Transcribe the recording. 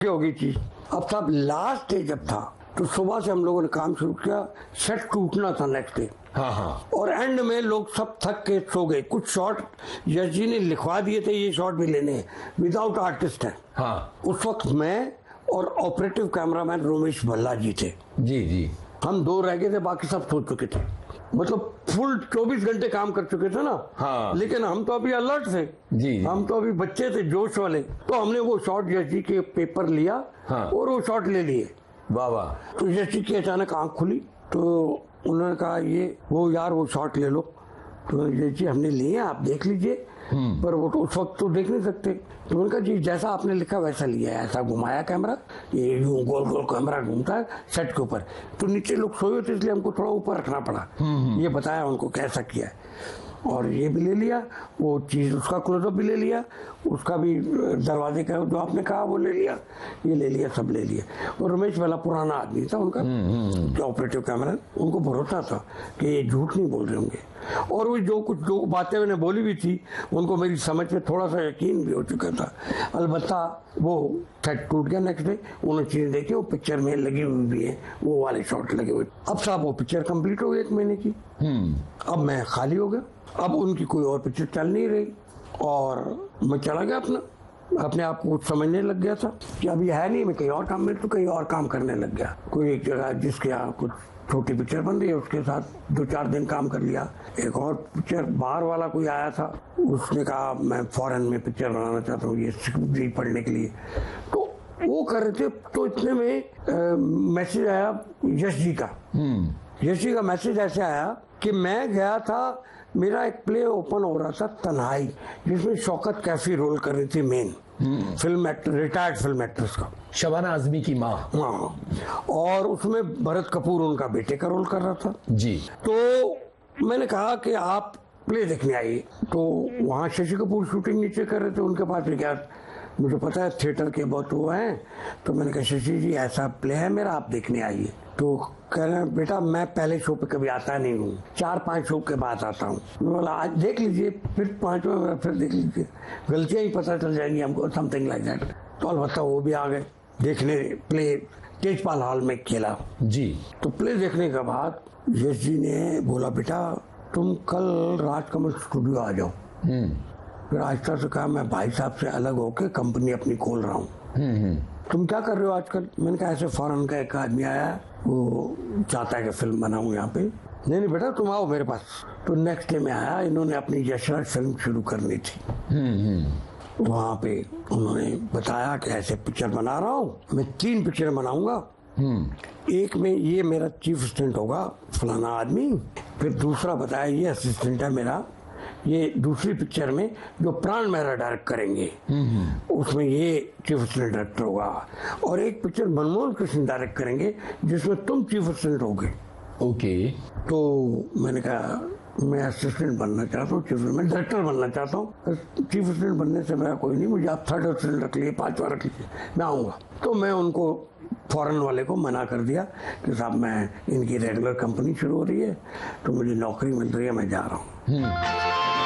होगी चीज। अब साहब लास्ट डे जब था तो सुबह से हम लोगों ने काम शुरू किया, सेट टूटना था नेक्स्ट डे। हाँ हाँ। और एंड में लोग सब थक के सो गए। कुछ शॉट यश जी ने लिखवा दिए थे, ये शॉट भी लेने हैं, विदाउट आर्टिस्ट है। हाँ। उस वक्त मैं और ऑपरेटिव कैमरामैन रोमेश भल्ला जी थे। जी जी। हम 2 रह गए थे, बाकी सब सो चुके थे। मतलब फुल 24 घंटे काम कर चुके थे ना। हाँ। लेकिन हम तो अभी अलर्ट थे जी। हम तो अभी बच्चे थे, जोश वाले। तो हमने वो शॉट यश जी के पेपर लिया। हाँ। और वो शॉट ले लिए। वाह वाह। तो यश जी की अचानक आंख खुली तो उन्होंने कहा ये वो यार वो शॉट ले लो। तो यश जी हमने लिए, आप देख लीजिए। पर वो तो उस वक्त तो देख नहीं सकते। तो उन्होंने कहा जी जैसा आपने लिखा वैसा लिया है। ऐसा घुमाया कैमरा, ये यूं गोल गोल कैमरा घूमता है सेट के ऊपर। तो नीचे लोग सोए होते इसलिए हमको थोड़ा ऊपर रखना पड़ा। ये बताया उनको कैसा किया है। और ये भी ले लिया, वो चीज उसका क्लोजअप भी ले लिया, उसका भी दरवाजे का जो आपने कहा वो ले लिया, ये ले लिया, सब ले लिया। और रमेश वाला पुराना आदमी था उनका, जो ऑपरेटिव कैमरा, उनको भरोसा था कि ये झूठ नहीं बोल रहे होंगे। और वो जो बातें मैंने बोली भी थी उनको मेरी समझ में थोड़ा सा यकीन भी हो चुका था। अलबत्ता वो सेट टूट गया नेक्स्ट डे। उन्होंने चीज देखी, वो पिक्चर में लगी हुई भी है, वो वाले शॉट लगे हुए। अब साहब वो पिक्चर कंप्लीट हो गई 1 महीने की। अब मैं खाली हो गया। अब उनकी कोई और पिक्चर चल नहीं रही और मैं चला गया अपने आप को समझने लग गया था कि अभी है नहीं, मैं कहीं और काम में तो कहीं और काम करने लग गया। कोई एक जगह जिसके यहाँ कुछ छोटी पिक्चर बन रही है उसके साथ 2-4 दिन काम कर लिया। एक और पिक्चर बाहर वाला कोई आया था, उसने कहा मैं फॉरेन में पिक्चर बनाना चाहता हूँ ये स्क्रिप्ट पढ़ने के लिए। तो वो कर रहे थे। तो इतने में मैसेज आया यश जी का। यश जी का मैसेज ऐसे आया कि मैं गया था, मेरा एक प्ले ओपन हो रहा था तन्हाई, जिसमें शौकत कैफी रोल कर रही थी main film actor, retired film actress का, शबाना आजमी की माँ। हाँ। और उसमें भरत कपूर उनका बेटे का रोल कर रहा था जी। तो मैंने कहा कि आप प्ले देखने आइए। तो वहाँ शशि कपूर शूटिंग नीचे कर रहे थे, उनके पास भी क्या, मुझे पता है थिएटर के बहुत वो हैं। तो मैंने कहा शशि जी ऐसा प्ले है मेरा, आप देखने आइए। तो कह रहे हैं बेटा मैं पहले शो पे कभी आता नहीं हूँ, 4-5 शो के बाद आता हूँ। मैं बोला आज देख लीजिए, फिर 5वें फिर देख लीजिए, गलतियां ही पता चल जाएंगी हमको, समथिंग लाइक दैट। तो अलबत्ता वो भी आ गए देखने। प्ले तेजपाल हॉल में खेला जी। तो प्ले देखने के बाद यश जी ने बोला बेटा तुम कल राजकमल स्टूडियो आ जाओ। फिर आहिस्ता से कहा मैं भाई साहब से अलग होके कंपनी अपनी खोल रहा हूँ। तुम क्या कर रहे हो आजकल? मैंने कहा ऐसे फॉरेन का एक आदमी आया, वो चाहता है कि फिल्म बनाऊं यहाँ पे। नहीं बेटा तुम आओ मेरे पास। तो नेक्स्ट डे में आया, इन्होंने अपनी यशराज फिल्म शुरू करनी थी। वहाँ पे उन्होंने बताया कि ऐसे पिक्चर बना रहा हूँ मैं, 3 पिक्चर बनाऊंगा। एक में ये मेरा चीफ असिस्टेंट होगा फलाना आदमी, फिर दूसरा बताया ये असिस्टेंट है मेरा, ये दूसरी पिक्चर में जो प्राण मेहरा डायरेक्ट करेंगे उसमें ये चीफ असिस्टेंट डायरेक्टर होगा, और एक पिक्चर मनमोहन कृष्ण डायरेक्ट करेंगे जिसमें तुम चीफ असिस्टेंट होगे। ओके। तो मैंने कहा मैं असिस्टेंट बनना चाहता हूँ, मैं डायरेक्टर बनना चाहता हूँ। चीफ असिस्टेंट बनने से मेरा कोई नहीं, मुझे आप 3rd असिस्टेंट रख लिए, 5वां रख लीजिए, मैं आऊँगा। तो मैं उनको फॉरेन वाले को मना कर दिया कि साहब मैं इनकी रेगुलर कंपनी शुरू हो रही है तो मुझे नौकरी मिल रही है, मैं जा रहा हूँ।